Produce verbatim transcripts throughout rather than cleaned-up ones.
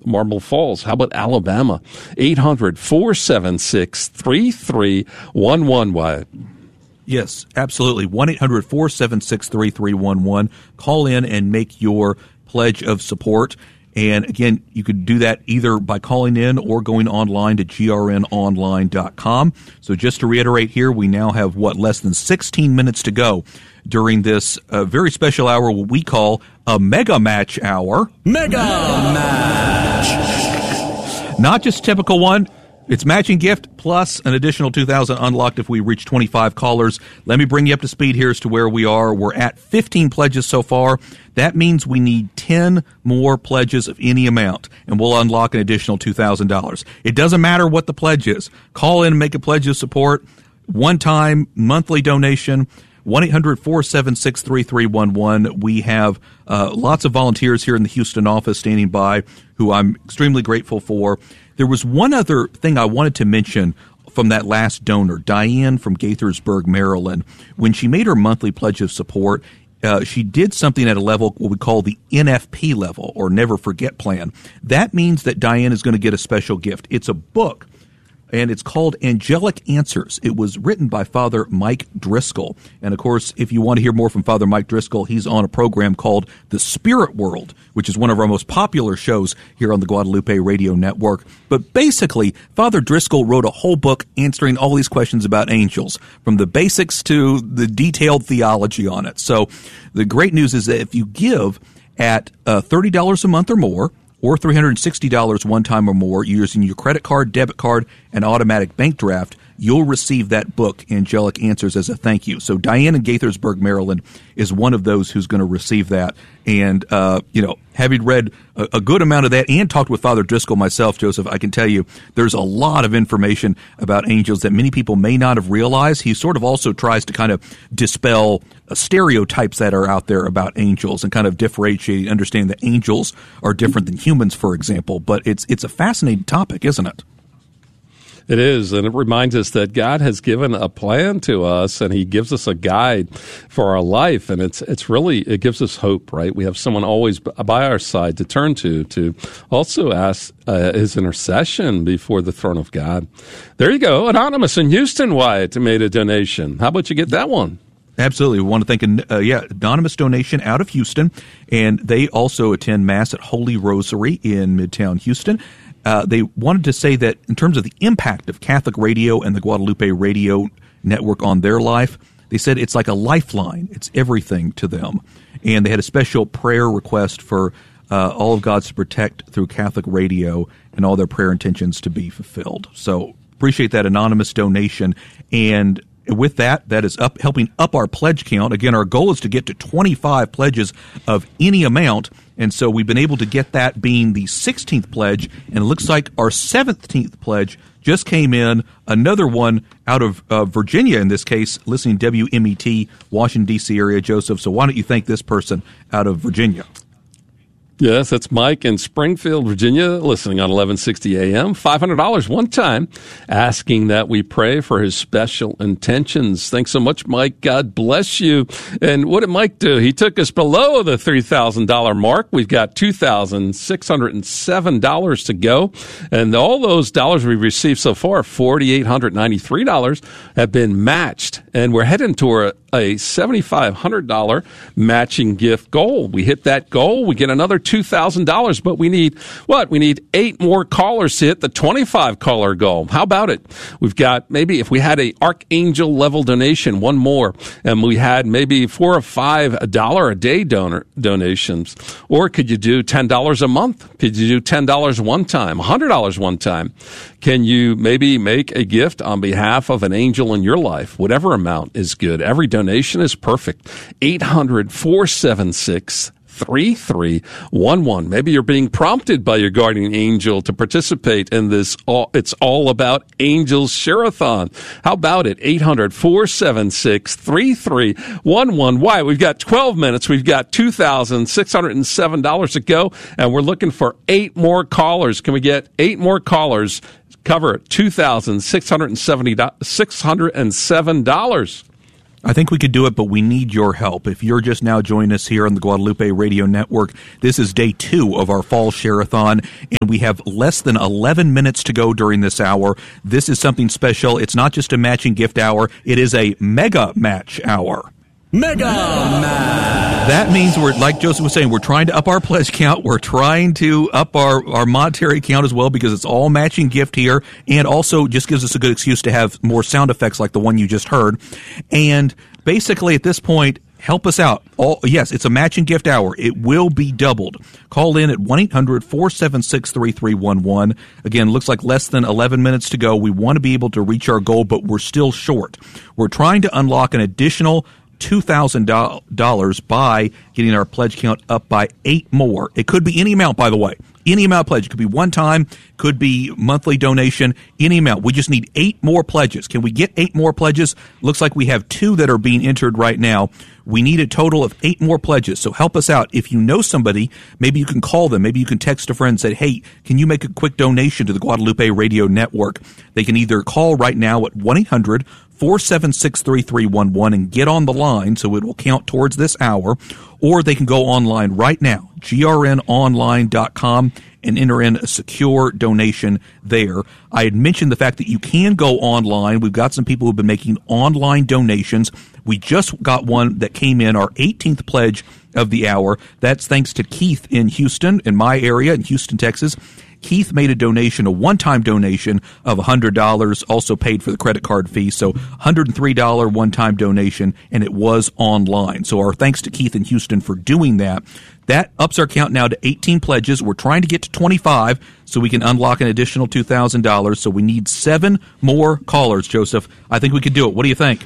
Marble Falls. How about Alabama? eight hundred, four seven six, three three one one. Wyatt. Yes, absolutely. one eight hundred, four seven six, three three one one. Call in and make your pledge of support. And again, you could do that either by calling in or going online to G R N online dot com. So just to reiterate here, we now have, what, less than sixteen minutes to go during this uh, very special hour, what we call a Mega Match Hour. Mega Match! Not just typical one. It's matching gift plus an additional two thousand dollars unlocked if we reach twenty-five callers. Let me bring you up to speed here as to where we are. We're at fifteen pledges so far. That means we need ten more pledges of any amount, and we'll unlock an additional two thousand dollars. It doesn't matter what the pledge is. Call in and make a pledge of support. One-time monthly donation. one eight hundred, four seven six, three three one one. We have uh, lots of volunteers here in the Houston office standing by who I'm extremely grateful for. There was one other thing I wanted to mention from that last donor, Diane from Gaithersburg, Maryland. When she made her monthly pledge of support, uh, she did something at a level what we call the N F P level, or Never Forget plan. That means that Diane is going to get a special gift. It's a book, and it's called Angelic Answers. It was written by Father Mike Driscoll. And, of course, if you want to hear more from Father Mike Driscoll, he's on a program called The Spirit World, which is one of our most popular shows here on the Guadalupe Radio Network. But basically, Father Driscoll wrote a whole book answering all these questions about angels, from the basics to the detailed theology on it. So the great news is that if you give at uh, thirty dollars a month or more, or three hundred sixty dollars one time or more using your credit card, debit card, and automatic bank draft, you'll receive that book, Angelic Answers, as a thank you. So Diane in Gaithersburg, Maryland, is one of those who's going to receive that. And, uh, you know, having read a, a good amount of that and talked with Father Driscoll myself, Joseph, I can tell you there's a lot of information about angels that many people may not have realized. He sort of also tries to kind of dispel uh, stereotypes that are out there about angels and kind of differentiate, understand that angels are different than humans, for example. But it's it's a fascinating topic, isn't it? It is, and it reminds us that God has given a plan to us, and He gives us a guide for our life, and it's it's really, it gives us hope, right? We have someone always by our side to turn to, to also ask uh, His intercession before the throne of God. There you go. Anonymous in Houston, Wyatt, made a donation. How about you get that one? Absolutely. We want to thank, uh, yeah, anonymous donation out of Houston, and they also attend Mass at Holy Rosary in Midtown Houston. Uh, they wanted to say that in terms of the impact of Catholic radio and the Guadalupe Radio Network on their life, they said it's like a lifeline. It's everything to them. And they had a special prayer request for uh, all of God's to protect through Catholic radio and all their prayer intentions to be fulfilled. So appreciate that anonymous donation. And with that, that is up helping up our pledge count. Again, our goal is to get to twenty-five pledges of any amount, and so we've been able to get that being the sixteenth pledge, and it looks like our seventeenth pledge just came in, another one out of uh, Virginia in this case, listening to W M E T, Washington, D C area, Joseph. So why don't you thank this person out of Virginia? Yes, that's Mike in Springfield, Virginia, listening on eleven sixty A M. five hundred dollars one time, asking that we pray for his special intentions. Thanks so much, Mike. God bless you. And what did Mike do? He took us below the three thousand dollars mark. We've got two thousand six hundred seven dollars to go. And all those dollars we've received so far, four thousand eight hundred ninety-three dollars, have been matched. And we're heading toward a, a seven thousand five hundred dollars matching gift goal. We hit that goal, we get another two thousand dollars, but we need, what? We need eight more callers to hit the twenty-five caller goal. How about it? We've got, maybe if we had a Archangel level donation, one more, and we had maybe four or five a dollar a day donor donations. Or could you do ten dollars a month? Could you do ten dollars one time, one hundred dollars one time? Can you maybe make a gift on behalf of an angel in your life? Whatever amount is good. Every donation is perfect. eight hundred, four seven six, three three one one. Maybe you're being prompted by your guardian angel to participate in this all, It's All About Angels Share-a-thon. How about it? eight hundred, four seven six, three three one one. Why? We've got twelve minutes. We've got two thousand six hundred seven dollars to go, and we're looking for eight more callers. Can we get eight more callers? Cover two thousand six hundred seven dollars. I think we could do it, but we need your help. If you're just now joining us here on the Guadalupe Radio Network, this is day two of our Fall Share-a-thon, and we have less than eleven minutes to go during this hour. This is something special. It's not just a matching gift hour. It is a mega match hour. Mega Match! That means we're, like Joseph was saying, we're trying to up our pledge count. We're trying to up our, our monetary count as well because it's all matching gift here, and also just gives us a good excuse to have more sound effects like the one you just heard. And basically at this point, help us out. All, yes, it's a matching gift hour. It will be doubled. Call in at one eight hundred four seven six three three one one. Again, looks like less than eleven minutes to go. We want to be able to reach our goal, but we're still short. We're trying to unlock an additional two thousand dollars by getting our pledge count up by eight more. It could be any amount, by the way. Any amount pledge. It could be one time, could be monthly donation, any amount. We just need eight more pledges. Can we get eight more pledges? Looks like we have two that are being entered right now. We need a total of eight more pledges. So help us out. If you know somebody, maybe you can call them. Maybe you can text a friend and say, hey, can you make a quick donation to the Guadalupe Radio Network? They can either call right now at one eight hundred four seven six three three one one and get on the line so it will count towards this hour, or they can go online right now, G R N online dot com, and enter in a secure donation there. I had mentioned the fact that you can go online. We've got some people who have been making online donations. We just got one that came in, our eighteenth pledge of the hour. That's thanks to Keith in Houston, in my area, in Houston, Texas. Keith made a donation, a one-time donation of one hundred dollars, also paid for the credit card fee, so one hundred three dollars one-time donation, and it was online. So our thanks to Keith in Houston for doing that. That ups our count now to eighteen pledges. We're trying to get to twenty-five so we can unlock an additional two thousand dollars, so we need seven more callers, Joseph. I think we could do it. What do you think?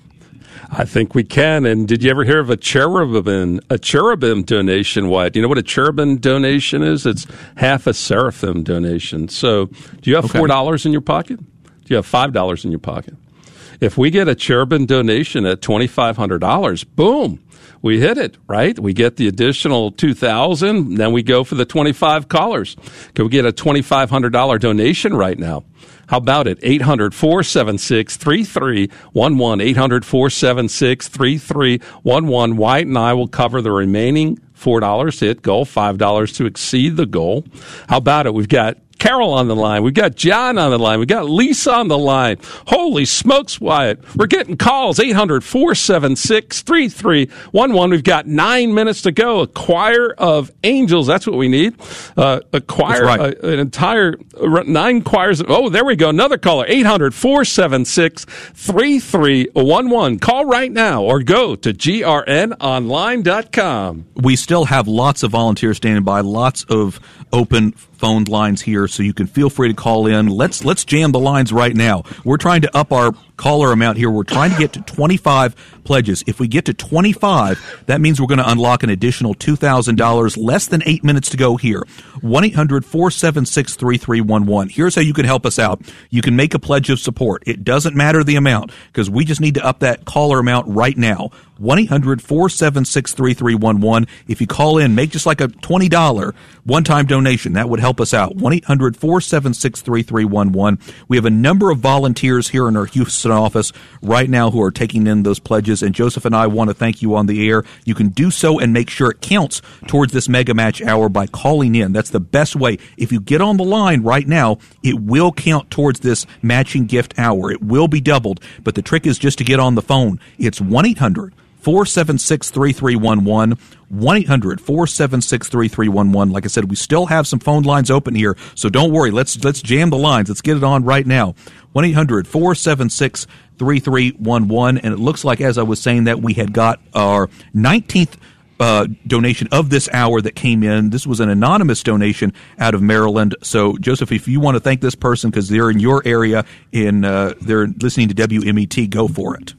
I think we can. And did you ever hear of a cherubim, a cherubim donation, Wyatt? Do you know what a cherubim donation is? It's half a seraphim donation. So do you have okay. four dollars in your pocket? Do you have five dollars in your pocket? If we get a cherubim donation at twenty-five hundred dollars, boom, we hit it, right? We get the additional two thousand dollars, then we go for the twenty-five callers. Can we get a twenty-five hundred dollars donation right now? How about it? eight hundred four seven six three three one one. eight hundred four seven six three three one one. Wyatt and I will cover the remaining four dollars to hit goal, five dollars to exceed the goal. How about it? We've got Carol on the line. We've got John on the line. We've got Lisa on the line. Holy smokes, Wyatt. We're getting calls. eight hundred four seven six three three one one. We've got nine minutes to go. A choir of angels. That's what we need. Uh, a choir, right. a, an entire uh, nine choirs. Of, oh, there we go. Another caller. eight hundred four seven six three three one one. Call right now or go to G R N online dot com. We still have lots of volunteers standing by, lots of open phone lines here, so you can feel free to call in. Let's let's jam the lines right now. We're trying to up our caller amount here. We're trying to get to twenty-five pledges. If we get to twenty-five, that means we're going to unlock an additional two thousand dollars. Less than eight minutes to go here. one eight hundred four seven six three three one one. Here's how you can help us out. You can make a pledge of support. It doesn't matter the amount, because we just need to up that caller amount right now. one eight hundred four seven six three three one one. If you call in, make just like a twenty dollars one-time donation. That would help us out. one eight hundred four seven six three three one one. We have a number of volunteers here in our Houston office right now who are taking in those pledges, and Joseph and I want to thank you on the air. You can do so and make sure it counts towards this Mega Match hour by calling in. That's the best way. If you get on the line right now, it will count towards this matching gift hour. It will be doubled, but the trick is just to get on the phone. It's one eight hundred four seven six three three one one. one eight hundred four seven six three three one one. Like I said, we still have some phone lines open here, so don't worry. Let's let's jam the lines. Let's get it on right now. one eight hundred four seven six three three one one. And it looks like, as I was saying, that we had got our nineteenth uh, donation of this hour that came in. This was an anonymous donation out of Maryland. So, Joseph, if you want to thank this person because they're in your area, in uh, they're listening to W M E T, go for it.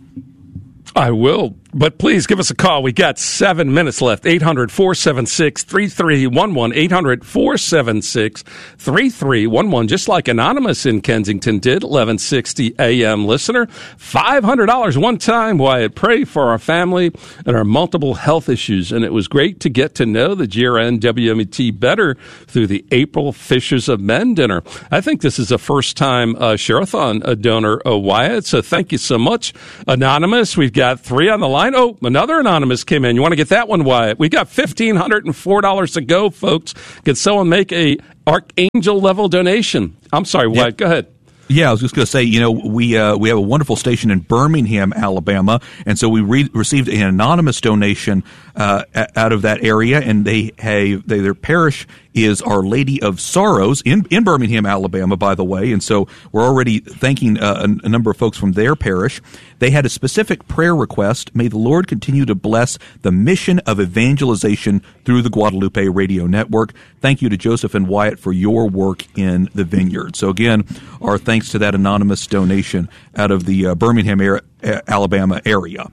I will, but please give us a call. We got seven minutes left. eight hundred four seven six three three one one. eight hundred four seven six three three one one. Just like Anonymous in Kensington did, eleven sixty A M listener. five hundred dollars one time, Wyatt. Pray for our family and our multiple health issues. And it was great to get to know the G R N W M E T better through the April Fishers of Men dinner. I think this is a first-time uh, Share-a-thon uh, donor, uh, Wyatt. So thank you so much, Anonymous. We've got three on the line. Oh, another anonymous came in. You want to get that one, Wyatt? We got one thousand five hundred four dollars to go, folks. Can someone make a Archangel level donation? I'm sorry, Wyatt. Yep. Go ahead. Yeah, I was just going to say, you know, we uh, we have a wonderful station in Birmingham, Alabama, and so we re- received an anonymous donation uh, out of that area, and they have they, their parish is Our Lady of Sorrows in, in Birmingham, Alabama, by the way, and so we're already thanking uh, a, a number of folks from their parish. They had a specific prayer request. May the Lord continue to bless the mission of evangelization through the Guadalupe Radio Network. Thank you to Joseph and Wyatt for your work in the vineyard. So again, our thanks to that anonymous donation out of the uh, Birmingham, era, uh, Alabama area.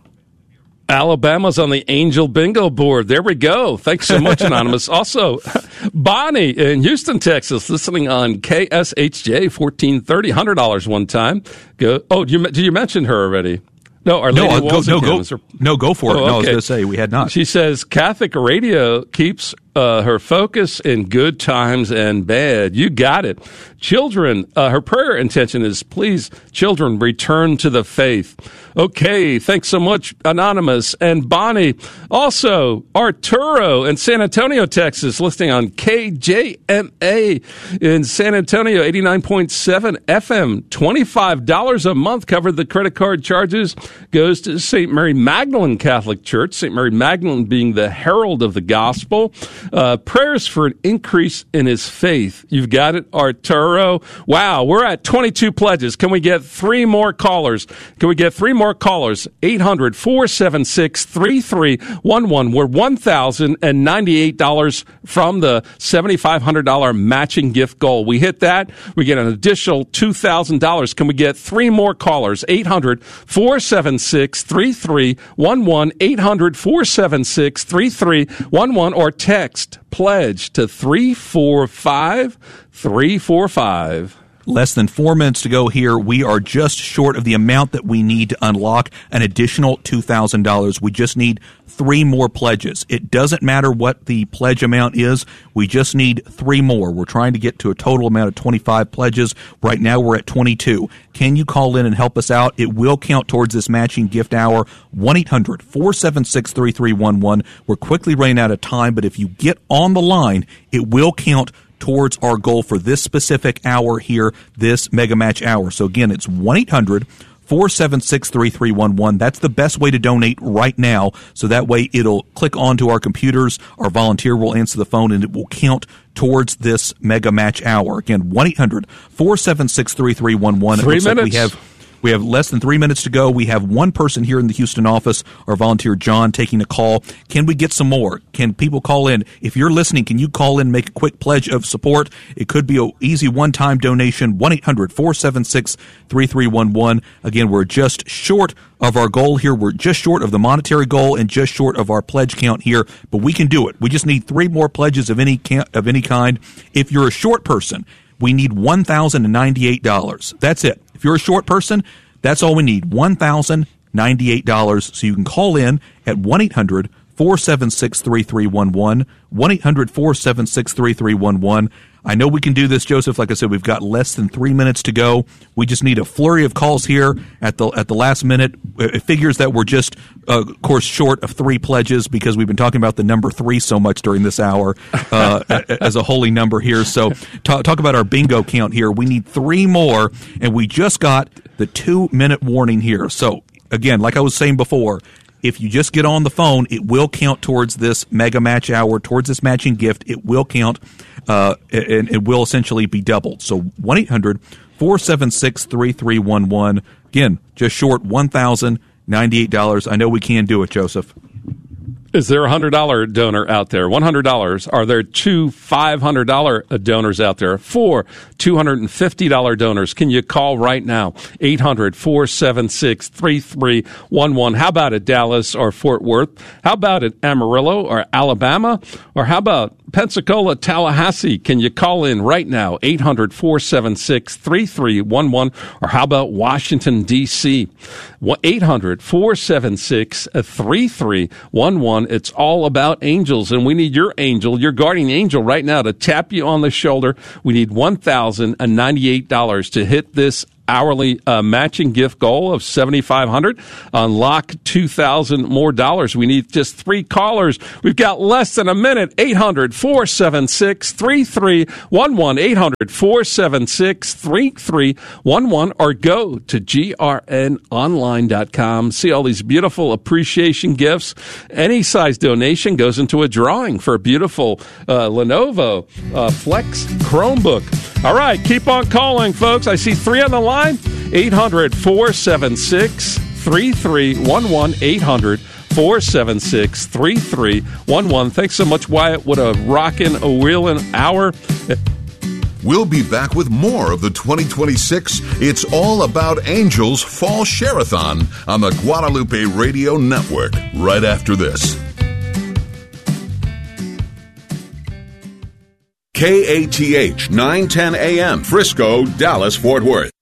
Alabama's on the Angel Bingo board. There we go. Thanks so much, Anonymous. Also, Bonnie in Houston, Texas, listening on K S H J fourteen thirty, one hundred dollars one time. Go. Oh, did you, did you mention her already? No, Our Lady no, of Walsingham. Go, no, go, no, go for it. Oh, no, I was okay. going to say, we had not. She says Catholic radio keeps uh, her focus in good times and bad. You got it. Children, uh, her prayer intention is, please, children, return to the faith. Okay, thanks so much, Anonymous. And Bonnie, also, Arturo in San Antonio, Texas, listening on K J M A in San Antonio, eighty-nine point seven F M, twenty-five dollars a month, covered the credit card charges, goes to Saint Mary Magdalene Catholic Church, Saint Mary Magdalene being the herald of the gospel. Uh, prayers for an increase in his faith. You've got it, Arturo. Wow, we're at twenty-two pledges. Can we get three more callers? Can we get three more callers? eight hundred, four seven six, three three one one. We're one thousand ninety-eight dollars from the seven thousand five hundred dollars matching gift goal. We hit that. We get an additional two thousand dollars. Can we get three more callers? eight hundred, four seven six, three three one one. eight hundred, four seven six, three three one one or text pledge to three four five three four five. Less than four minutes to go here. We are just short of the amount that we need to unlock an additional two thousand dollars. We just need three more pledges. It doesn't matter what the pledge amount is. We just need three more. We're trying to get to a total amount of twenty-five pledges. Right now we're at twenty-two. Can you call in and help us out? It will count towards this matching gift hour. one eight hundred, four seven six, three three one one. We're quickly running out of time, but if you get on the line, it will count towards our goal for this specific hour here, this Mega Match hour. So again, it's one eight hundred, four seven six, three three one one. That's the best way to donate right now. So that way it'll click onto our computers, our volunteer will answer the phone, and it will count towards this Mega Match hour. Again, one eight hundred, four seven six, three three one one. Three minutes. Like we have We have less than three minutes to go. We have one person here in the Houston office, our volunteer John, taking a call. Can we get some more? Can people call in? If you're listening, can you call in and make a quick pledge of support? It could be an easy one-time donation, one eight hundred, four seven six, three three one one. Again, we're just short of our goal here. We're just short of the monetary goal and just short of our pledge count here, but we can do it. We just need three more pledges of any of any kind. If you're a short person, we need one thousand ninety-eight dollars. That's it. If you're a short person, that's all we need, one thousand ninety-eight dollars. So you can call in at one eight hundred, four seven six, three three one one, one eight hundred, four seven six, three three one one. I know we can do this, Joseph. Like I said, we've got less than three minutes to go. We just need a flurry of calls here at the at the last minute. It figures that we're just, uh, of course, short of three pledges because we've been talking about the number three so much during this hour uh, as a holy number here. So talk, talk about our bingo count here. We need three more, and we just got the two-minute warning here. So, again, like I was saying before, if you just get on the phone, it will count towards this Mega Match hour, towards this matching gift. It will count, uh, and it will essentially be doubled. So one eight hundred, four seven six, three three one one. Again, just short one thousand ninety-eight dollars. I know we can do it, Joseph. Is there a one hundred dollars donor out there? one hundred dollars. Are there two five hundred dollars donors out there? Four two hundred fifty dollars donors. Can you call right now? eight hundred, four seven six, three three one one. How about it, Dallas or Fort Worth? How about it, Amarillo or Alabama? Or how about Pensacola, Tallahassee? Can you call in right now? eight hundred, four seven six, three three one one. Or how about Washington, D C? eight hundred, four seven six, three three one one. It's all about angels, and we need your angel, your guardian angel right now to tap you on the shoulder. We need one thousand ninety-eight dollars to hit this hourly uh, matching gift goal of seventy-five hundred dollars. Unlock two thousand more dollars. We need just three callers. We've got less than a minute. eight hundred, four seven six, three three one one. eight hundred, four seven six, three three one one. Or go to G R N online dot com. See all these beautiful appreciation gifts. Any size donation goes into a drawing for a beautiful uh, Lenovo uh, Flex Chromebook. All right, keep on calling, folks. I see three on the line. eight hundred, four seven six, three three one one. eight hundred, four seven six, three three one one. Thanks so much, Wyatt. What a rockin', a wheelin' hour. We'll be back with more of the twenty twenty-six It's All About Angels Fall Share-a-thon on the Guadalupe Radio Network right after this. K A T H nine ten A M, Frisco, Dallas, Fort Worth.